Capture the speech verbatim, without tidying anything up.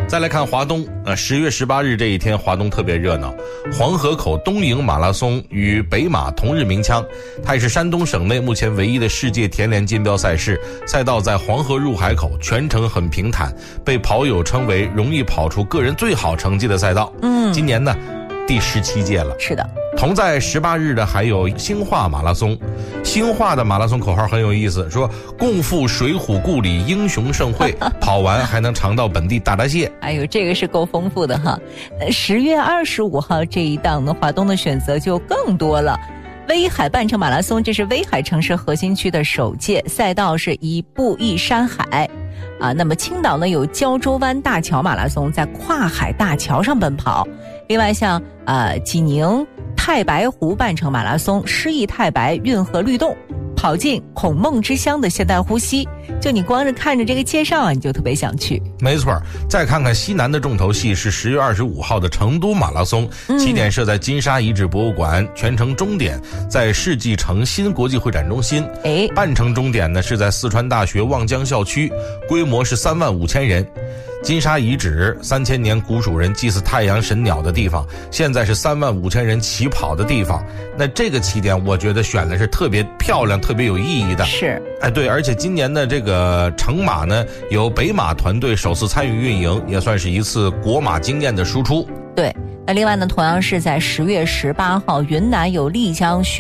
再来看华东，呃，十月十八日这一天，华东特别热闹。黄河口东营马拉松与北马同日鸣枪，它也是山东省内目前唯一的世界田联锦标赛事。赛道在黄河入海口，全程很平坦，被跑友称为容易跑出个人最好成绩的赛道。嗯，今年呢，第十七届了。 是的。 同在十八日的还有兴化马拉松，兴化的马拉松口号很有意思，说共赴水浒故里英雄盛会，跑完还能尝到本地大闸蟹。 哎呦，这个是够丰富的哈。十月二十五号这一档呢，华东的选择就更多了。威海半程马拉松，这是威海城市核心区的首届，赛道是一步一山海啊。那么青岛呢有胶州湾大桥马拉松，在跨海大桥上奔跑。另外像呃济宁太白湖半程马拉松，诗意太白运河律动，跑进孔孟之乡的现代呼吸，就你光是看着这个介绍啊，你就特别想去。 没错，再看看西南的重头戏是十月二十五号的成都马拉松，起点设在金沙遗址博物馆，全程终点在世纪城新国际会展中心。哎，半程终点呢是在四川大学望江校区，规模是三万五千人。金沙遗址三千年古蜀人祭祀太阳神鸟的地方，现在是三万五千人起跑的地方。那这个起点我觉得选的是特别漂亮特别有意义的。 是， 哎对，而且今年的这个成马呢由北马团队首次参与运营，也算是一次国马经验的输出。 对，那另外呢同样是在十月十八号，云南有丽江